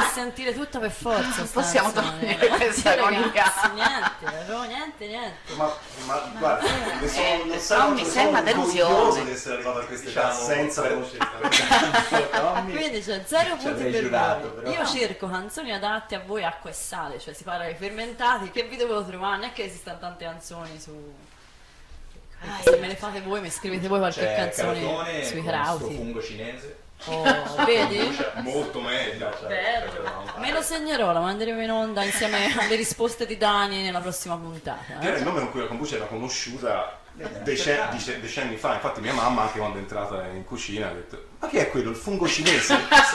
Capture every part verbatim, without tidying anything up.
sentire tutto per forza. Possiamo togliere questa agonia. Niente, no, niente, niente. Ma, ma guarda, ne sono, Eh, non so, non mi sembra delusione di essere arrivato a questa Diciamo, età senza per- conoscenza. Tommy, Quindi c'è zero ci punti avrei per giurato, voi. però. Io cerco canzoni adatte a voi, acqua e sale, cioè si parla di fermentati, che vi devo trovare? Non è che esistano tante canzoni su... Se me le fate voi, mi scrivete voi qualche c'è canzone Crotone sui con questo crauti. fungo cinese. Oh, vedi? Molto meglio. Bello. Me lo segnerò, la manderemo in onda insieme alle risposte di Dani nella prossima puntata. Che era Eh? il nome con cui la kombucha era conosciuta dece- dice- decenni fa. Infatti mia mamma, anche quando è entrata in cucina, ha detto: ma che è quello, il fungo cinese?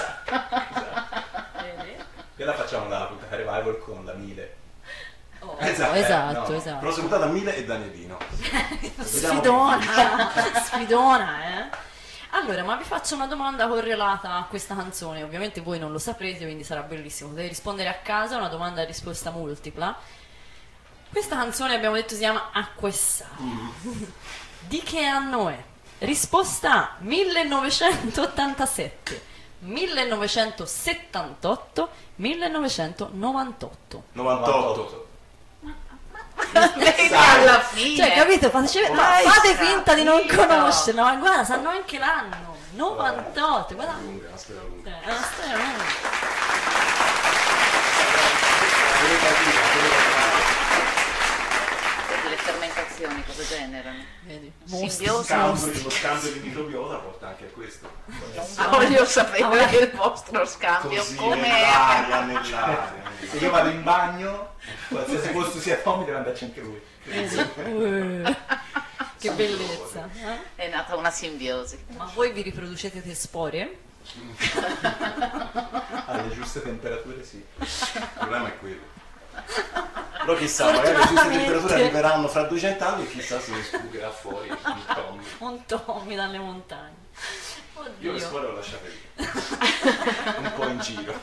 Vedi? E la facciamo la puntata revival con la Mile. Oh, Esatto, esatto, no. esatto. Però salutata a Mile e Danielino. Sfidona, sfidona, eh. Allora, ma vi faccio una domanda correlata a questa canzone. Ovviamente voi non lo saprete, quindi sarà bellissimo. Potete rispondere a casa, una domanda a risposta multipla. Questa canzone abbiamo detto si chiama Acqua e Sale. Di che anno è? Risposta A: millenovecentottantasette, millenovecentosettantotto, millenovecentonovantotto. novantotto. Vedi alla fine. Cioè, capito? Fate, ma Dai, fate finta di non Santino. conoscerla, ma guarda, sanno anche l'anno. novantotto, guarda. Lunga, una storia lunga. Cioè, è una storia lunga. Le fermentazioni cosa generano? Vedi? Simbiosi. Scambio, lo scambio di microbiota porta anche a questo. Voglio sapere il vostro scambio Così come nell'aria, nell'aria. Se io vado in bagno, qualsiasi posto sia Tommy deve andarci anche lui. Uh, che bellezza. eh? è nata una simbiosi. Ma voi vi riproducete per spore? Alle giuste temperature sì. Il problema è quello. Però chissà, magari le giuste Fortunatamente. temperature arriveranno fra duecento anni e chissà se ne sfugherà fuori il Tommy. Un Tommy dalle montagne. Io le Oddio. scuole le ho lasciate lì. Un po' in giro.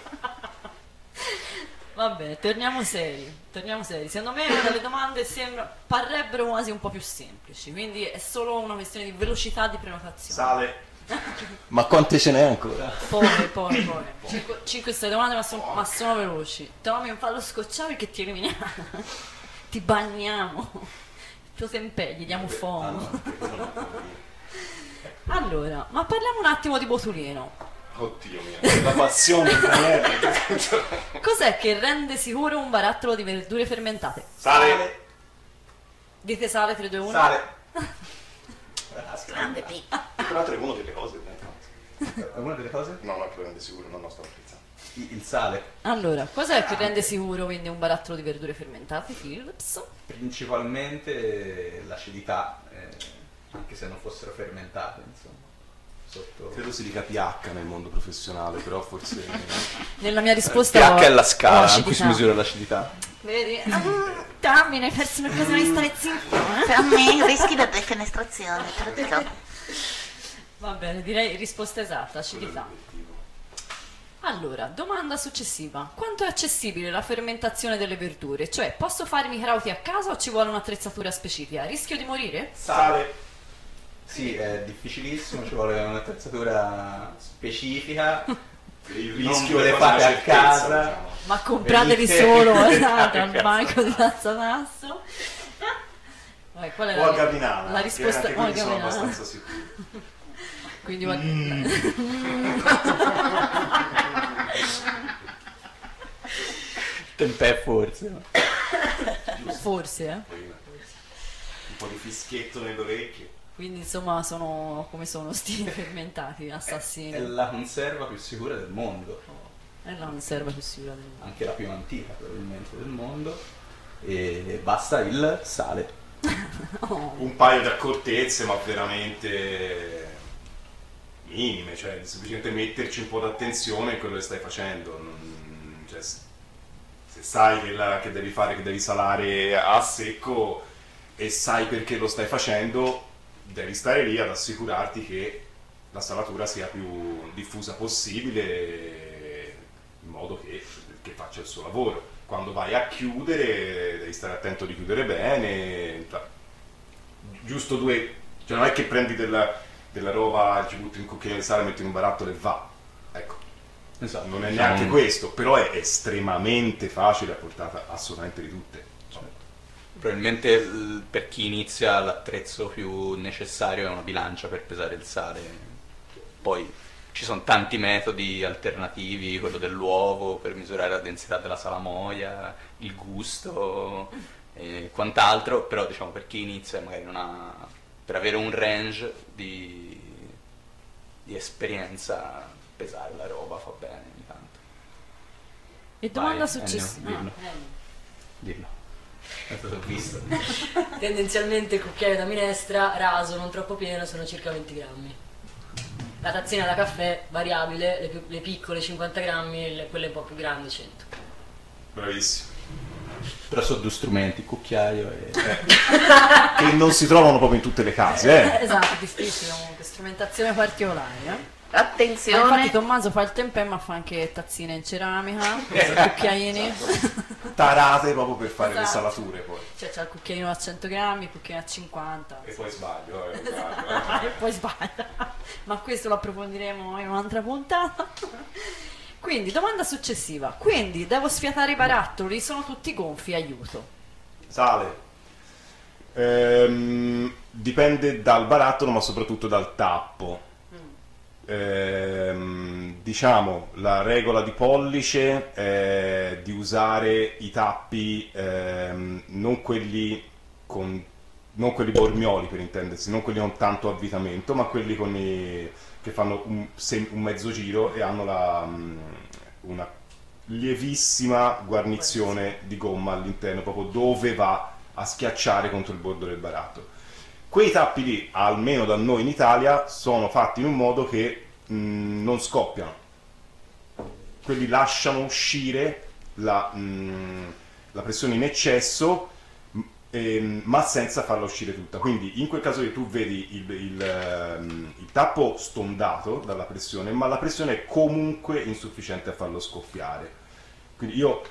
Vabbè, torniamo seri, torniamo seri. Secondo me dalle domande sembra, parrebbero quasi un po' più semplici, quindi è solo una questione di velocità di prenotazione. Sale. Ma quante ce n'è ancora? Poi, poi, poi. Cinque, cinque sei domande, ma, son- ma sono veloci. Tommy, non fallo scocciare perché ti eliminiamo. Ti bagniamo. Tu tempè, gli diamo Ah, fondo. no, perché quello non può dire. Allora, ma parliamo un attimo di botulino. Oddio mio, la passione di Daniele. Cos'è che rende sicuro un barattolo di verdure fermentate? Sale. Dite sale, tre, due, uno. Sale. Grande picco. Tra l'altro è una delle cose. eh, È una delle cose? No, no, è prendere sicuro, no, no, sto scherzando. Il il sale. Allora, cos'è che rende sicuro quindi un barattolo di verdure fermentate, Philips? Principalmente l'acidità, eh, anche se non fossero fermentate, insomma. Sotto... Credo si dica pH nel mondo professionale, però forse. Nella mia risposta pH ho- è la ho scala in cui acidità. si misura l'acidità. Vedi? Ah, Tommy, ne hai perso un'occasione di stare zitto, eh? Per me rischi la defenestrazione, te lo dico. Va bene, direi risposta esatta, acidità. Allora, domanda successiva. Quanto è accessibile la fermentazione delle verdure? Cioè, posso farmi i crauti a casa o ci vuole un'attrezzatura specifica? Rischio di morire? Sale. Sì, è difficilissimo, ci vuole un'attrezzatura specifica. Il Non rischio ve le è quasi una fate a certezza, casa. diciamo. Ma comprateli Venite- solo esatto, al Cazzo. banco di Tazzanasso. Vai, qual è O a la, Gavinana. la che risposta? anche O a quelli sono Gavinana. abbastanza sicuri. Quindi va- Tempè forse. no? forse, eh. Poi un po' di fischietto nelle orecchie. Quindi insomma sono come sono sti fermentati, assassini. È la conserva più sicura del mondo, E la conserva più sicura del mondo. anche la più antica probabilmente del mondo. E basta il sale. Oh, Un paio di accortezze, ma veramente minime, cioè semplicemente metterci un po' d'attenzione in quello che stai facendo. Non- cioè, s- se sai che, la- che devi fare, che devi salare a secco e sai perché lo stai facendo, devi stare lì ad assicurarti che la salatura sia più diffusa possibile, in modo che, che faccia il suo lavoro. Quando vai a chiudere devi stare attento di chiudere bene, cioè, giusto due, cioè non è che prendi della, della roba, ci butti un cucchiaino di sale, metti in un barattolo e va, ecco, Esatto. Non è neanche Diciamo- questo, però è estremamente facile a portata assolutamente di tutte. Probabilmente l- per chi inizia l'attrezzo più necessario è una bilancia per pesare il sale. Poi ci sono tanti metodi alternativi, quello dell'uovo per misurare la densità della salamoia, il gusto e quant'altro, però diciamo per chi inizia magari non ha, per avere un range di, di esperienza, pesare la roba fa bene ogni tanto. E domanda Vai, successiva. Ennio, dillo. Ah, Ennio. Dillo. È stato visto. Tendenzialmente il cucchiaio da minestra, raso, non troppo pieno, sono circa venti grammi. La tazzina da caffè, variabile, le, più- le piccole cinquanta grammi e le- quelle un po' più grandi cento. Bravissimo. Però sono due strumenti, cucchiaio e... Che non si trovano proprio in tutte le case, eh. Esatto, difficile comunque, strumentazione particolare, eh? Ma Attenzione, infatti Tommaso fa il tempeh ma fa anche tazzine in ceramica, cucchiaini. Tarate proprio per fare le Esatto. salature poi. Cioè c'ha il cucchiaino da cento grammi, il cucchiaino da cinquanta. E poi sbaglio, eh, sbaglio, E eh. poi sbaglia. Ma questo lo approfondiremo in un'altra puntata. Quindi, domanda successiva. Quindi, devo sfiatare i barattoli? Sono tutti gonfi, aiuto. Sale. Ehm, dipende dal barattolo, ma soprattutto dal tappo. Ehm, diciamo, la regola di pollice è di usare i tappi ehm, non quelli con non quelli bormioli per intendersi, non quelli con tanto avvitamento, ma quelli con i, che fanno un, se- un mezzo giro e hanno la, mm, una lievissima guarnizione di gomma all'interno, proprio dove va a schiacciare contro il bordo del barattolo. Quei tappi lì, almeno da noi in Italia, sono fatti in un modo che mh, non scoppiano. Quelli lasciano uscire la, mh, la pressione in eccesso, mh, ehm, ma senza farla uscire tutta. Quindi in quel caso lì tu vedi il, il, ehm, il tappo stondato dalla pressione, ma la pressione è comunque insufficiente a farlo scoppiare. Quindi io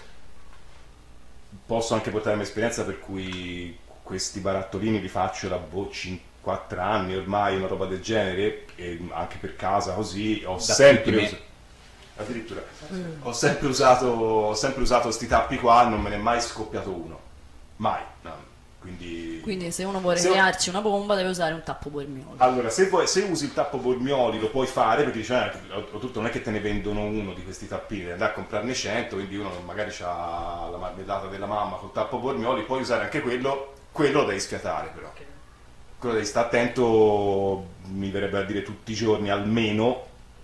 posso anche portare la mia esperienza, per cui questi barattolini li faccio da boh, quattro anni ormai, una roba del genere, e anche per casa così, ho Da sempre tutti me. usato, addirittura, ho sempre usato, ho sempre usato sti tappi qua, non me ne è mai scoppiato uno, mai, no. Quindi, Quindi, se uno vuole Se- crearci una bomba, deve usare un tappo bormiolo. allora, se, vuoi, se usi il tappo bormioli lo puoi fare, perché dice, eh, oltretutto non è che te ne vendono uno di questi tappini, devi andare a comprarne cento, quindi uno magari ha la marmellata della mamma col tappo bormioli, puoi usare anche quello, quello lo devi sfiatare però. Quello devi stare attento, mi verrebbe a dire tutti i giorni almeno,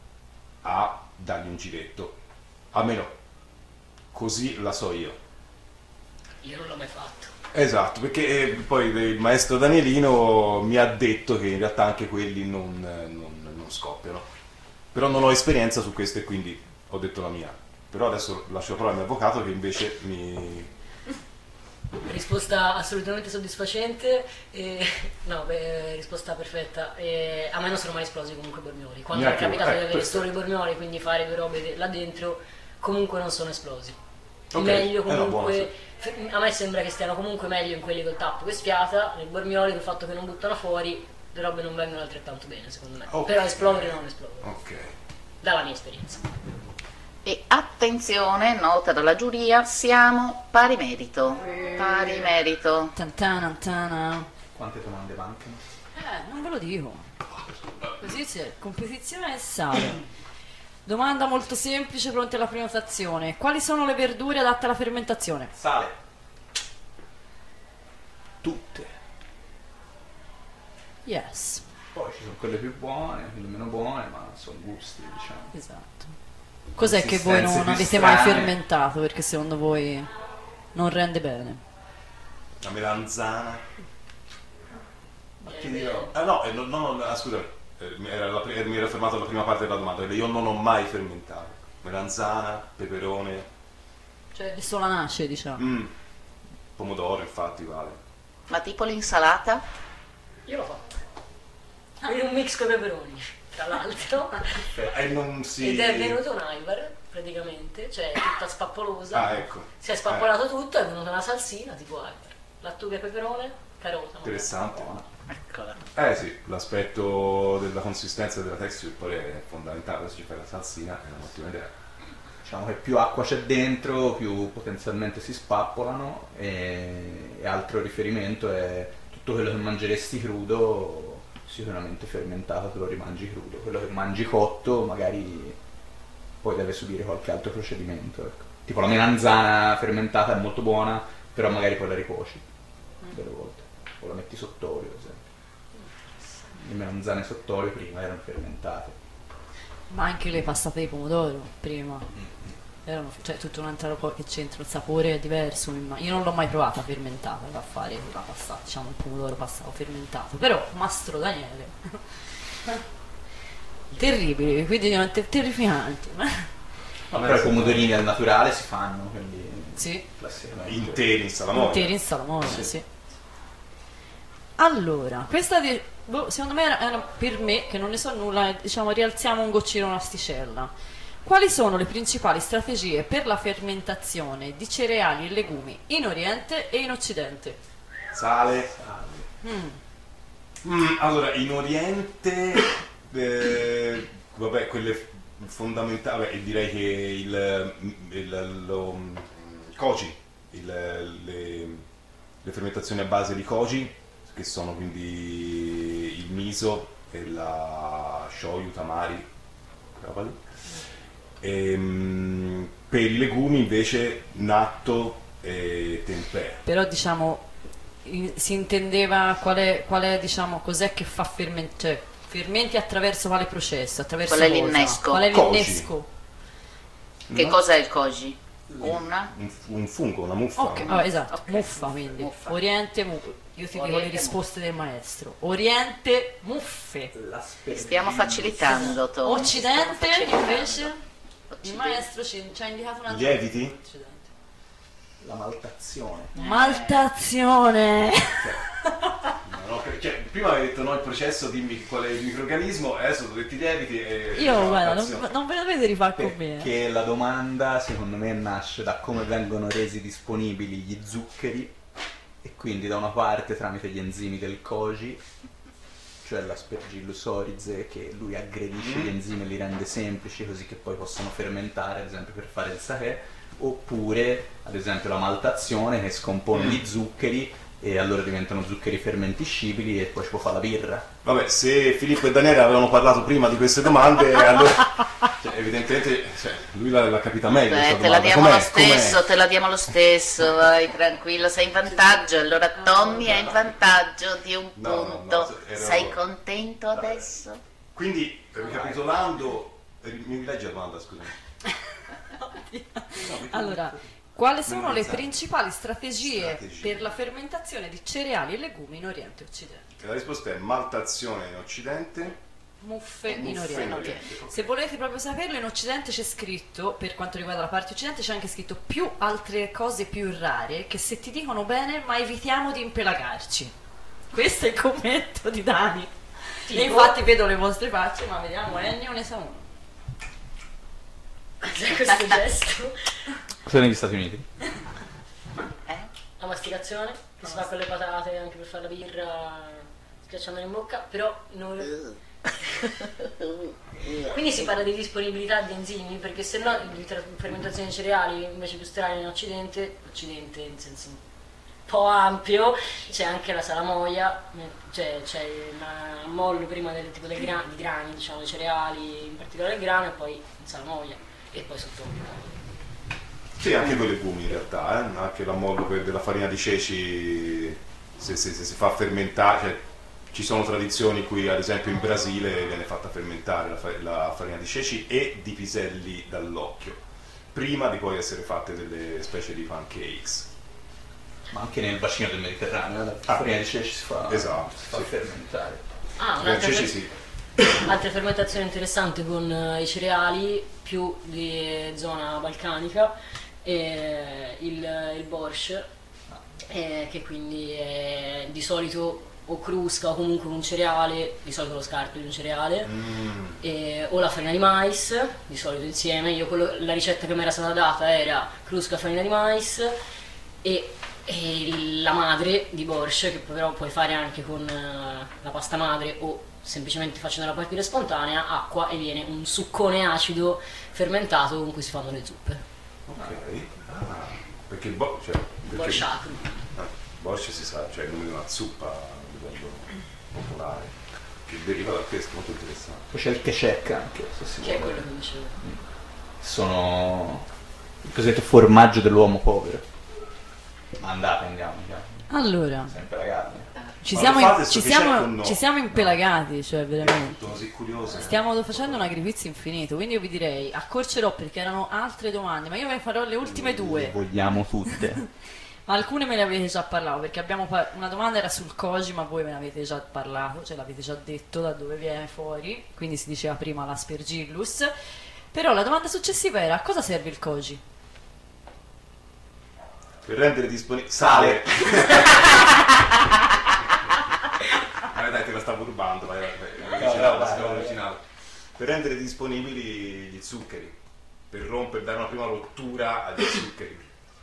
a dargli un giretto. Almeno così la so io. Io non l'ho mai fatto. Esatto, perché eh, poi il maestro Danielino mi ha detto che in realtà anche quelli non, non- non scoppiano. Però non ho esperienza su questo e quindi ho detto la mia. Però adesso lascio la parola al mio avvocato che invece mi... Risposta assolutamente soddisfacente, e... no, beh, risposta perfetta. E a me non sono mai esplosi comunque i bormioli. Quando mi è Neanche- capitato eh, di avere questo- solo i bormioli, quindi fare due robe de- là dentro, comunque non sono esplosi. Ok, Meglio è una comunque, f- a me sembra che stiano comunque meglio in quelli col tappo che sfiata, nei bormioli col fatto che non buttano fuori, le robe non vengono altrettanto bene secondo me. Ok. Però esplodere non esplodono, Ok. dalla mia esperienza. e attenzione, nota dalla giuria, siamo pari merito. Pari merito. Tantana, tana. Quante domande mancano? Eh, non ve lo dico. Così c'è competizione e sale. Domanda molto semplice, pronti alla prenotazione. Quali sono le verdure adatte alla fermentazione? Sale. Tutte. Yes, Poi ci sono quelle più buone, quelle meno buone, ma sono gusti, diciamo. esatto. Cos'è che voi Consistenze non più avete mai strane. fermentato perché secondo voi non rende bene? La melanzana. Ma ti dirò. Ah no, eh, no, no, no, ah, scusa, eh, mi era la pri- mi ero fermato alla prima parte della domanda, perché io non ho mai fermentato. Melanzana, peperone, Cioè di solanace, diciamo. mm, pomodoro infatti vale. Ma tipo l'insalata? Io l'ho fatto. In un mix con i peperoni, tra l'altro. E non si... Ed è venuto un Ivar, praticamente, cioè tutta spappolosa. Ah, ecco. Si è spappolato tutto, è venuta una salsina tipo Ivar. Lattuga e peperone, carota. Interessante. Eccola. Eh sì, l'aspetto della consistenza e della texture poi è fondamentale, se ci fai la salsina è un'ottima idea. diciamo che più acqua c'è dentro, più potenzialmente si spappolano, e, e altro riferimento è tutto quello che mangeresti crudo, sicuramente fermentato te lo rimangi crudo, quello che mangi cotto magari poi deve subire qualche altro procedimento, ecco. Tipo la melanzana fermentata è molto buona, però magari poi la ricuoci delle volte, o la metti sott'olio ad esempio. Le melanzane sott'olio prima erano fermentate. Ma anche le passate di pomodoro prima erano, cioè tutto un altro po' che c'entra, il sapore è diverso. imma- Io non l'ho mai provata fermentata a fare la pasta, diciamo il pomodoro passato fermentato, però Mastro Daniele terribili, quindi diventano ter- terrificanti. Ma però i pomodorini al naturale si fanno, quindi Sì, classicamente. Interi in salamoia. interi in salamoia, sì. Allora, questa di- boh, secondo me era, era per me che non ne so nulla, eh, diciamo rialziamo un goccino un'asticella. Quali sono le principali strategie per la fermentazione di cereali e legumi in Oriente e in Occidente? Sale. Mm. Mm, allora, in Oriente, eh, vabbè, quelle fondamentali, vabbè, direi che il, il lo, il koji, il, le, le fermentazioni a base di koji, che sono quindi il miso e la shoyu, tamari, quella roba lì. Ehm, per i legumi invece natto e tempeh. Però diciamo in- si intendeva qual è, qual è, diciamo, cos'è che fa fermentare, cioè fermenti attraverso quale processo? Attraverso Qual è cosa? l'innesco? Qual è Koji. l'innesco? Che No? cosa è il koji? Una? Un, un fungo, una muffa. Ok, ah, esatto, Ok. muffa quindi. Muffa. Oriente, mu- io ti dico le Oriente, risposte del maestro. Oriente, muffe. Stiamo facilitando, Tom. Occidente, Stiamo facilitando. invece, il Occidente. maestro ci, ci ha indicato una Lieviti? Occidente. La maltazione. Maltazione. No, no, cioè, prima avevi detto no, il processo, dimmi qual è il microorganismo, adesso ho detto i lieviti e... Io no, guarda, attenzione. non, non ve la dovete rifare con me. eh. Perché la domanda secondo me nasce da come vengono resi disponibili gli zuccheri, e quindi da una parte tramite gli enzimi del koji, cioè l'aspergillus oryzae, che lui aggredisce gli enzimi e li rende semplici così che poi possono fermentare, ad esempio per fare il sake, oppure ad esempio la maltazione che scompone gli zuccheri e allora diventano zuccheri fermentiscibili e poi ci può fare la birra. Vabbè, se Filippo e Daniele avevano parlato prima di queste domande, allora... Cioè, evidentemente cioè, lui l'ha, l'ha capita meglio. Beh, questa te la domanda. diamo Com'è? lo stesso, Com'è? te la diamo lo stesso, vai tranquillo, sei in vantaggio. Allora Tommy è in vantaggio di un No, no, punto. no, ero- Sei contento Vabbè. adesso? Quindi, ricapitolando... eh, Mi rileggi la domanda, scusami. Allora, quali sono le Esatto. principali strategie, Strategie. per la fermentazione di cereali e legumi in Oriente e Occidente? E la risposta è maltazione in Occidente, Muffe in muffe Oriente. in Oriente. Se volete proprio saperlo, in Occidente c'è scritto, per quanto riguarda la parte occidente, c'è anche scritto più altre cose più rare che se ti dicono bene, ma evitiamo di impelagarci. Questo è il commento di Dani. E infatti vedo le vostre facce, ma vediamo, Ennio ne sa uno. Cos'è questo gesto? Cosa negli Stati Uniti? Eh? La masticazione, che si fa con le patate anche per fare la birra, schiacciandola in bocca, però non... Quindi si parla di disponibilità di enzimi, perché se no di tra- fermentazione di cereali invece più strani in Occidente, Occidente in senso un po' ampio, c'è anche la salamoia, cioè c'è il mollo prima del tipo del gra- di grani, diciamo, dei cereali, in particolare il grano, e poi in salamoia, e poi sotto. sì, anche con i legumi in realtà, eh? Anche l'ammollo per- della farina di ceci, se, se- se si fa fermentare, cioè, ci sono tradizioni in cui ad esempio in Brasile viene fatta fermentare la, fa- la farina di ceci e di piselli dall'occhio, prima di poi essere fatte delle specie di pancakes. Ma anche nel bacino del Mediterraneo, la Ah, farina di ceci si fa, esatto, si fa sì. fermentare. Ah, I un'altra ceci fer- sì. altra fermentazione interessante con eh, i cereali, più di zona balcanica, è il, il borscht, eh, che quindi è di solito o crusca o comunque un cereale, di solito lo scarto di un cereale, Mm. eh, o la farina di mais, di solito insieme. Io quello- la ricetta che mi era stata data era crusca farina di mais e, e la madre di borscht, che però puoi fare anche con eh, la pasta madre o semplicemente facendola partire spontanea, acqua e viene un succone acido fermentato con cui si fanno le zuppe. Ok. Ah, perché il bo- cioè, perché Borscht acru. ah, borscht si sa, cioè il nome di una zuppa a livello popolare, che deriva da questo, molto interessante. Poi c'è il keshek anche, se si Che è vuole. quello che dicevo. Sono il cosiddetto formaggio dell'uomo povero. Ma andate, andiamo, andiamo. Allora, Sempre la carne. ci Ma siamo, lo fate in- sto ci che c'è siamo, con no? ci siamo impelagati, cioè veramente. Sono così curioso. Stiamo facendo un agripizio infinito, quindi io vi direi accorcerò perché erano altre domande, ma io ve ne farò le ultime Le due. vogliamo tutte. Ma alcune me le avete già parlato, perché abbiamo par- una domanda era sul koji, ma voi me ne avete già parlato, cioè l'avete già detto da dove viene fuori, quindi si diceva prima l'aspergillus. Però la domanda successiva era a cosa serve il koji? Per rendere disponibile sale. Vabbè, dai, te la stavo rubando, vai, vai, vai, l'originale, la seconda originale. Per rendere disponibili gli zuccheri, per rompere, dare una prima rottura agli zuccheri.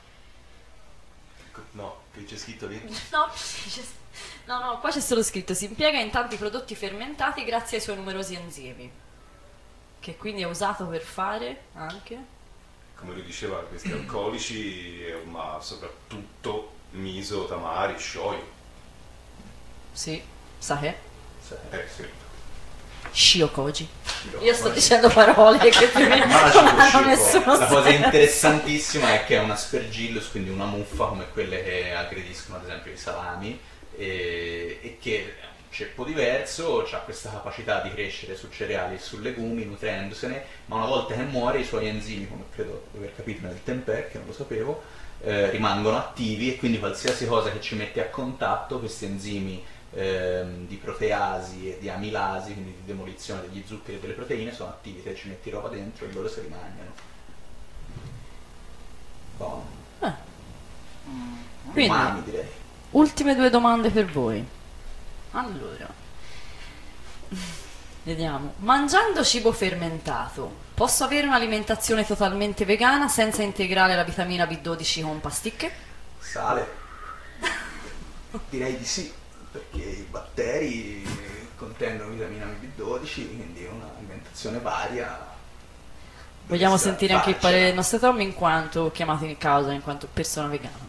No, che c'è scritto lì? No, c'è- no, no, qua c'è solo scritto si impiega in tanti prodotti fermentati grazie ai suoi numerosi enzimi, che quindi è usato per fare anche... Come lui diceva, questi alcolici, eh, ma soprattutto miso, tamari, shoyu. Sì, sake, Eh sì. shio koji. Io sto dicendo parole che più o meno Magico non hanno shio nessuno La cosa senso. interessantissima è che è un aspergillus, quindi una muffa come quelle che aggrediscono ad esempio i salami, e, e che è un ceppo diverso, ha questa capacità di crescere su cereali e su legumi nutrendosene, ma una volta che muore i suoi enzimi, come credo di aver capito nel tempeh, che non lo sapevo, eh, rimangono attivi, e quindi qualsiasi cosa che ci mette a contatto, questi enzimi ehm, di proteasi e di amilasi, quindi di demolizione degli zuccheri e delle proteine, sono attivi, te ci metti roba dentro e loro si rimangiano. Buono. Quindi, Umami, direi. ultime due domande per voi. Allora, vediamo. Mangiando cibo fermentato, posso avere un'alimentazione totalmente vegana senza integrare la vitamina B dodici con pasticche? Sale? Direi di sì, perché i batteri contengono vitamina B dodici, quindi un'alimentazione varia. Vogliamo Questa sentire anche il faccia. parere del nostro Tom in quanto chiamato in causa, in quanto persona vegana.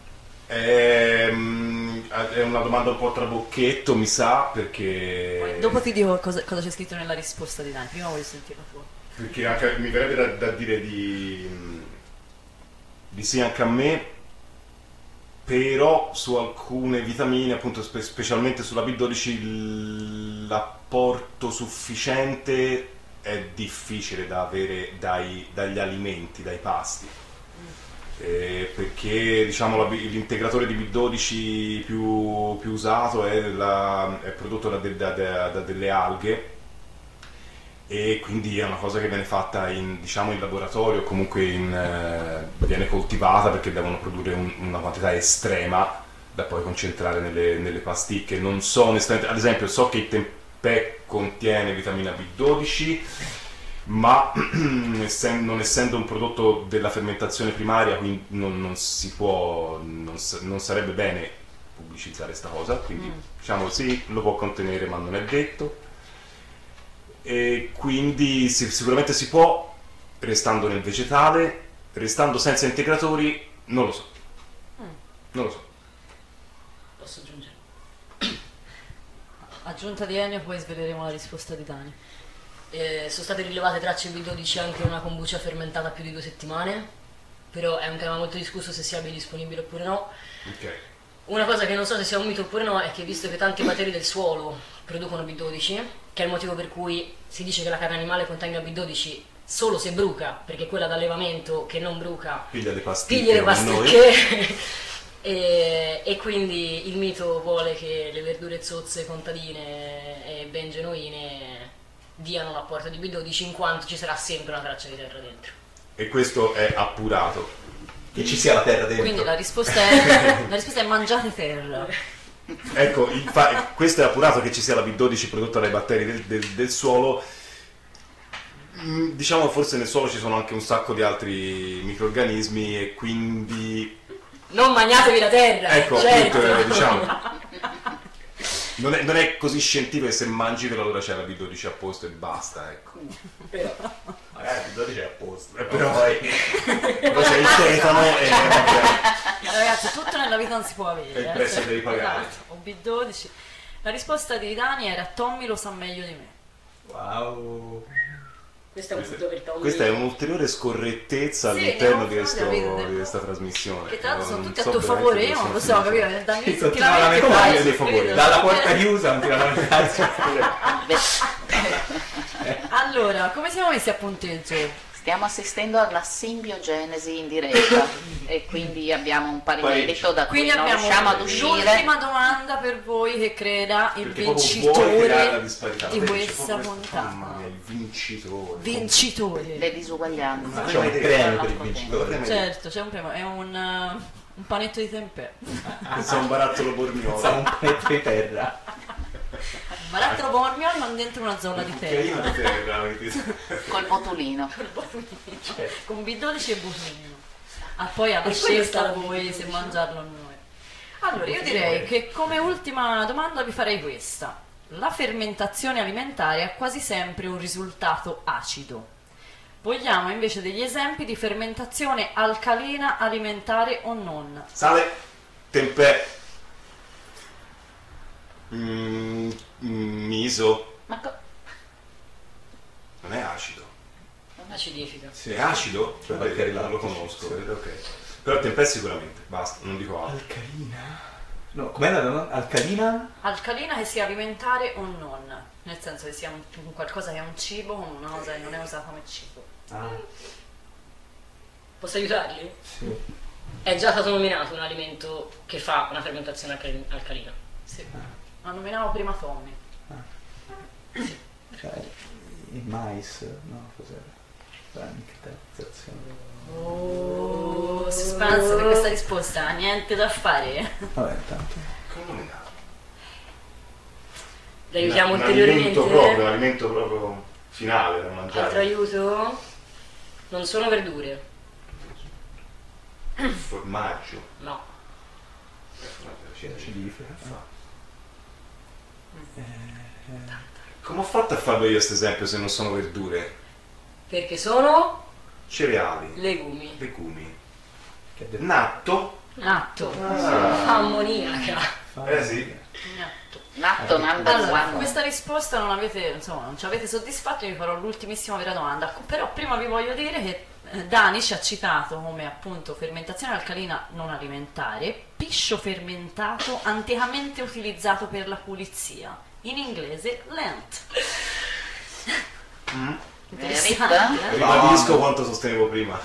Ehm, è una domanda un po' trabocchetto, mi sa, perché... Poi dopo ti dico cosa, cosa c'è scritto nella risposta di Dani, prima voglio sentire la tua. Perché anche, mi verrebbe da, da dire di, di sì anche a me, però su alcune vitamine, appunto spe- specialmente sulla B dodici, l- l'apporto sufficiente è difficile da avere dai- dagli alimenti, dai pasti. Eh, perché diciamo la B- l'integratore di B dodici più, più usato è, la- è prodotto da, de- da- da- da delle alghe, e quindi è una cosa che viene fatta in, diciamo, in laboratorio, o comunque in, eh, viene coltivata perché devono produrre un- una quantità estrema da poi concentrare nelle, nelle pasticche. Non so onestamente, ad esempio so che il tempeh contiene vitamina B dodici, ma essen- non essendo un prodotto della fermentazione primaria, quindi non, non si può, non, sa- non sarebbe bene pubblicizzare sta cosa, quindi diciamo sì, lo può contenere ma non è detto. E quindi si- sicuramente si può, restando nel vegetale, restando senza integratori, non lo so. Non lo so. Posso aggiungere? Aggiunta di Ennio, poi sveleremo la risposta di Dani. Eh, sono state rilevate tracce B dodici anche in una kombucha fermentata più di due settimane, però è un tema molto discusso se sia biodisponibile oppure no. Ok. Una cosa che non so se sia un mito oppure no è che visto che tanti batteri del suolo producono B dodici, che è il motivo per cui si dice che la carne animale contenga B dodici solo se bruca, perché quella d'allevamento che non bruca Piglia le pasticche. piglia le come noi. pasticche e, e quindi il mito vuole che le verdure zozze, contadine e ben genuine diano l'apporto di B dodici, in quanto ci sarà sempre una traccia di terra dentro. E questo è appurato. Che ci sia la terra dentro. Quindi la risposta è, la risposta è mangiate terra. Ecco, il fa- questo è appurato che ci sia la B dodici prodotta dai batteri del, del- del suolo. Mm, Diciamo forse nel suolo ci sono anche un sacco di altri microrganismi e quindi Non mangiatevi la terra! ecco certo. appunto eh, diciamo non, è, non è così scientifico che se mangi velo allora c'è la B dodici a posto e basta, ecco. Però magari la B dodici è a posto, Eh, però- poi Poi c'è il tetano e vabbè, Ragazzi, tutto nella vita non si può avere. E il eh, prezzo cioè, devi pagare. Esatto, o B dodici. La risposta di Dani era Tommy lo sa meglio di me. wow. questo è un punto per Tommy. questa è un'ulteriore scorrettezza Sì, all'interno ne di, ho questo, fatto di questa trasmissione. Che tra l'altro sono Non tutti a so tuo veramente favore, dove io non lo so, sono capito? finito. Dani Sì, effettivamente continuano a poi, mettere dei favori. capito? Dalla porta chiusa non ti lamentarsi. Allora, come siamo messi a punteggio? Stiamo assistendo alla simbiogenesi in diretta e quindi abbiamo un pari merito da cui Quindi non abbiamo riusciamo ad uscire. l'ultima domanda per voi che creda il Perché proprio vuoi creare la vincitore disparità. di Lei dice questa proprio, puntata. Mamma mia, il vincitore. Vincitore. Le disuguaglianze. C'è un premio per il vincitore. Certo, c'è un premio, è un, uh, un panetto di tempeh. Pensa a un barattolo bormiolo. Sa un pezzo di terra. Un barattolo bormio non dentro una zolla di Cucchiaino terra. di terra, avete- Col botulino. Con B dodici e botulino. Ah, poi alla E questa scelta è la voi B se dodici. mangiarlo o noi. Allora, io direi che come ultima domanda vi farei questa. La fermentazione alimentare ha quasi sempre un risultato acido. Vogliamo invece degli esempi di fermentazione alcalina alimentare o non? Sale, tempeh, mm, mm, miso. Ma co- Non è acido. Acidifica. È acido? Cioè, Vabbè, perché non lo rilassi, conosco, sì. vedete, ok. Però il tempeh sicuramente, basta, non dico altro. Alcalina? No, com'è la domanda? Alcalina? Alcalina che sia alimentare o non? Nel senso che sia un, un qualcosa che è un cibo o una cosa che non è usata come cibo. Ah, Posso aiutarli? sì. È già stato nominato un alimento che fa una fermentazione alcali- alcalina. Sì. La nominavo prima Tommy. Cioè, il mais, no, cos'era? La micretizzazione. Oh, suspense per questa risposta, niente da fare. Vabbè, intanto. Come nominato? Le aiutiamo Un ulteriormente. alimento proprio, un alimento proprio finale da mangiare. Altro aiuto? Non sono verdure. Formaggio. No. Acidifica. Come ho fatto a farlo io questo esempio se non sono verdure? Perché sono Cereali, legumi. legumi, Che detto? natto. Natto. Ammoniaca. Eh sì. Natto. Natto number Allora, one. questa risposta non avete, insomma, non ci avete soddisfatto, io vi farò l'ultimissima vera domanda. Però prima vi voglio dire che eh, Dani ci ha citato come appunto fermentazione alcalina non alimentare, piscio fermentato anticamente utilizzato per la pulizia. In inglese lent. Mm. Interessante, eh? Ribadisco quanto sostenevo prima.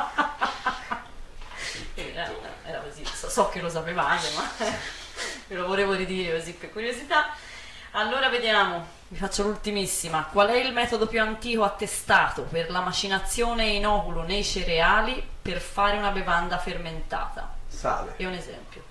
Eh, Era così, so, so che lo sapevate, ma ve lo volevo ridire così per curiosità. Allora vediamo, vi faccio l'ultimissima. Qual è il metodo più antico attestato per la macinazione in ovulo nei cereali per fare una bevanda fermentata? Sale. E un esempio.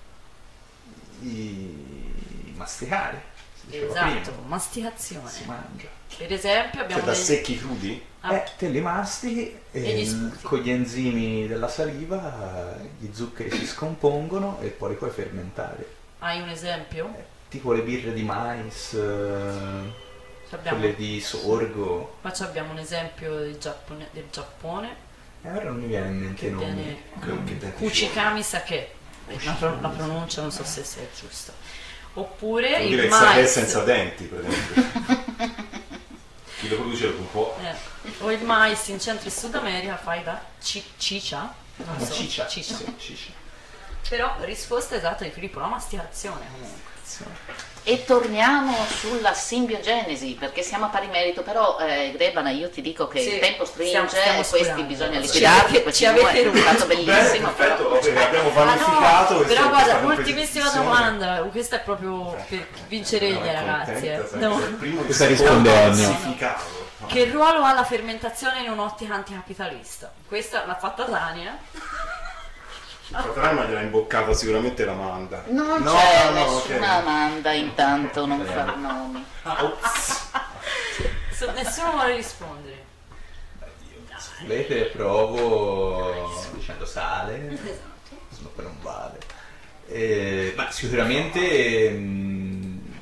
I... masticare. Si diceva Esatto, prima. masticazione. Si mangia. Per esempio abbiamo Cioè da degli- secchi crudi? Ah, Eh, te li mastichi E e gli il- sputi. con gli enzimi della saliva eh, gli zuccheri si scompongono e poi li puoi fermentare. hai un esempio? Eh, tipo le birre di mais, eh, Abbiamo- quelle di sorgo. Qua ci abbiamo un esempio del Giappone, del Giappone E ora non mi viene in mente che i nomi. viene Che- che tempi Kuchikami Sake. La, pro- la pronuncia non so se sia giusta. Oppure Vuol dire il il sake mais. senza denti, per esempio. Chi lo produce dopo un po'. Eh, o il mais in Centro e Sud America fai da ci- ciccia. Non La so, ciccia. ciccia. Sì, ciccia. Però risposta esatta di Filippo, la masticazione comunque. Sì. E torniamo sulla simbiogenesi, perché siamo a pari merito, però eh, Grebana, io ti dico che Sì, il tempo stiamo- stringe, stiamo questi scurando. bisogna Ci liquidarli, avete- questi ci due avete è stato rubato. bellissimo, perfetto, però vabbè, abbiamo Ah vanificato no, questa- però questa guarda, l'ultimissima competizione. domanda, questa è proprio per vincere No, gli è ragazzi. contenta, eh. sai, No. che è il primo Questa che risponde secondo Ennio. classificato. No. Che ruolo ha la fermentazione in un'ottica anticapitalista? Questa l'ha fatta Tania. Fratello gliel'ha imboccata sicuramente l'Amanda. non No, c'è no, nessuna ok. Amanda intanto, non far nomi. Ah, ops. Se- nessuno vuole rispondere. Se volete provo dicendo sale, Esatto. se no poi non vale. Eh, ma sicuramente mm,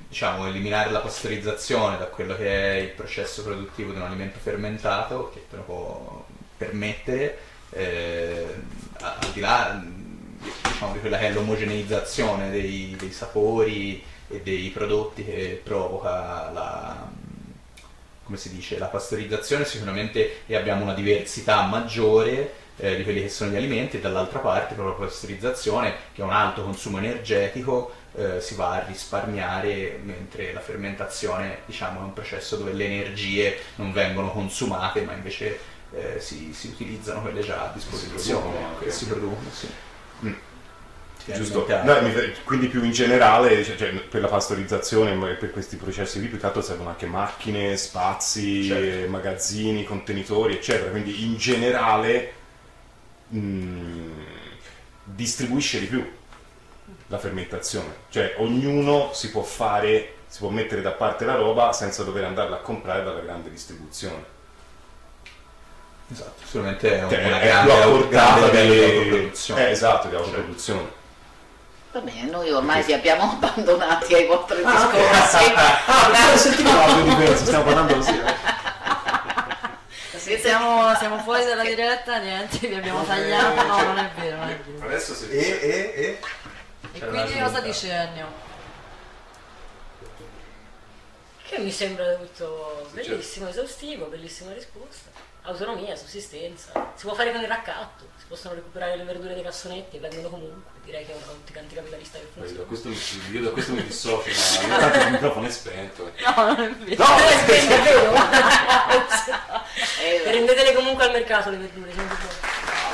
diciamo, eliminare la pastorizzazione da quello che è il processo produttivo di un alimento fermentato, che te lo può permettere, eh, al di là, diciamo, di quella che è l'omogeneizzazione dei, dei sapori e dei prodotti che provoca la, come si dice, la pastorizzazione. Sicuramente abbiamo una diversità maggiore eh, di quelli che sono gli alimenti, e dall'altra parte proprio la pastorizzazione, che ha un alto consumo energetico, eh, si va a risparmiare, mentre la fermentazione, diciamo, è un processo dove le energie non vengono consumate, ma invece eh, si, si utilizzano quelle già a disposizione e si producono. Sì. Mm. Giusto. No, mi- quindi più in generale, cioè, cioè, per la pastorizzazione e per questi processi qui, più che altro servono anche macchine, spazi, Certo. magazzini, contenitori, eccetera. Quindi in generale mh, distribuisce di più la fermentazione. Cioè ognuno si può fare, si può mettere da parte la roba senza dover andarla a comprare dalla grande distribuzione. Esatto, sicuramente è Cioè, una è grande, più a portata grande livello di di autoproduzione. eh, esatto, di autoproduzione. Va bene, noi ormai vi abbiamo abbandonati ai vostri Ah, ok. discorsi. Ah, non sentivo l'audio diverso, stiamo parlando così. Siete- Siamo, siamo fuori dalla diretta, niente, vi abbiamo tagliato. No, non è vero, non è vero. Adesso se E, e, e? E C'era quindi una cosa svolta. dice Ennio? Che mi sembra tutto bellissimo, esaustivo, bellissima risposta. Autonomia, sussistenza. Si può fare con il raccatto, si possono recuperare le verdure dei cassonetti e vengono comunque. Direi che è un'ottica anticapitalista che Da funziona. questo, mi- io da questo mi dissocio, ma tanto il microfono è spento. No, non è vero. No, Eh, sì, è vero. Eh, Rendetele comunque al mercato le verdure, sono più buone.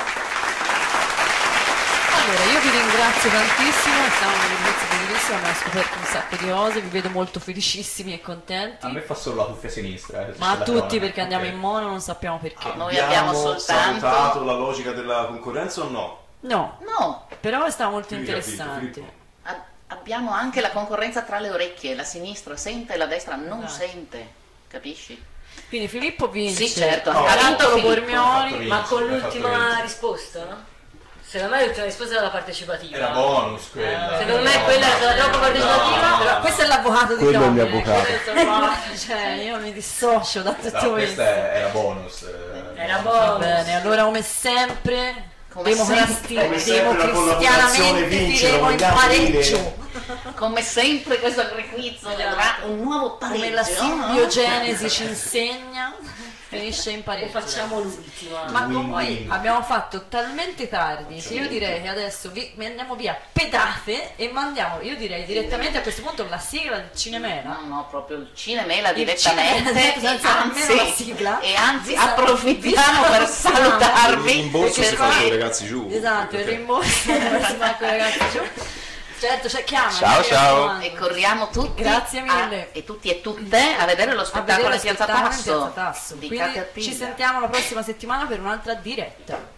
Allora, io vi ringrazio tantissimo, è stato un servizio bellissimo, abbiamo scoperto un sacco di cose, vi vedo molto felicissimi e contenti. A me fa solo la cuffia sinistra. eh, Ma a sulla tutti, corona. perché andiamo Ok. in mono, non sappiamo perché. Noi abbiamo soltanto- salutato la logica della concorrenza o no? No, No, però è stato molto Filippo, interessante. Filippo. a- abbiamo anche la concorrenza tra le orecchie, la sinistra sente e la destra non Esatto. sente, capisci? Quindi Filippo vince. Sì, certo, No, ha vinto Angelo Filippo. Bormioli. Ma con Hai fatto l'ultima vincere. risposta, no? Secondo me l'ultima risposta era la partecipativa. Era bonus quella. Secondo me quella era stata troppo partecipativa, però Questo è l'avvocato di Quello è il mio Tommy, avvocato. questo è il suo avvocato, cioè io mi dissocio da tutto No, questo. questa è- era bonus. eh, Era bonus. Va bonus. bene, allora come sempre, Come democristi- sempre, come sempre la democristianamente collaborazione vince, diremo lo in vogliamo pareggio. Come sempre questo quiz avrà un nuovo pareggio. Come la simbiogenesi ci insegna, finisce in E pareggio. facciamo l'ultima. Ma Win poi win. abbiamo fatto talmente tardi che io direi che adesso vi, andiamo via pedate e mandiamo, io direi direttamente a questo punto la sigla del Cinemela. No, no, proprio il cinemela Il direttamente. cinemela, e senza nemmeno la anzi, sigla. e anzi Vi sal- approfittiamo vi per salutiamo. salutarvi. Il rimborso Perché si fa qua- con i ragazzi giù. Esatto, il Perché- rimborso si fa con i ragazzi giù. Certo, cioè chiama. Ciao, mi ciao. raccomando. E corriamo tutti Grazie mille. a- e tutti e tutte a vedere lo A spettacolo vedere in Piazza spettacolo in Tasso Piazza Tasso. di Quindi Caterpillar. ci sentiamo la prossima settimana per un'altra diretta.